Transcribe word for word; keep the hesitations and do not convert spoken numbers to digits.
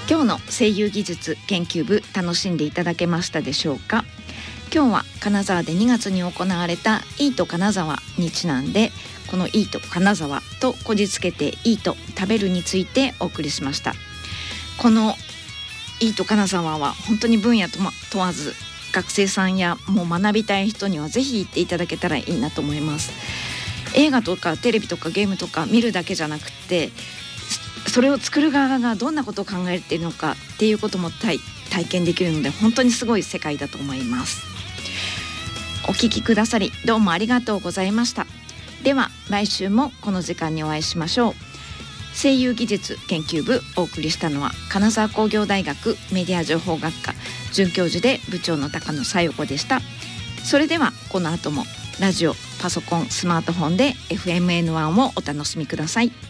今日の声優技術研究部楽しんでいただけましたでしょうか。今日は金沢でにがつに行われたイート金沢にちなんで、このイート金沢とこじつけてイート食べるについてお送りしました。このイート金沢は本当に分野問わず、学生さんやもう学びたい人にはぜひ行っていただけたらいいなと思います。映画とかテレビとかゲームとか見るだけじゃなくて、それを作る側がどんなことを考えているのかっていうことも 体, 体験できるので、本当にすごい世界だと思います。お聞きくださりどうもありがとうございました。では来週もこの時間にお会いしましょう。声優技術研究部お送りしたのは金沢工業大学メディア情報学科准教授で部長の高野小夜子でした。それではこの後もラジオ、パソコン、スマートフォンで エフエムエヌワン をお楽しみください。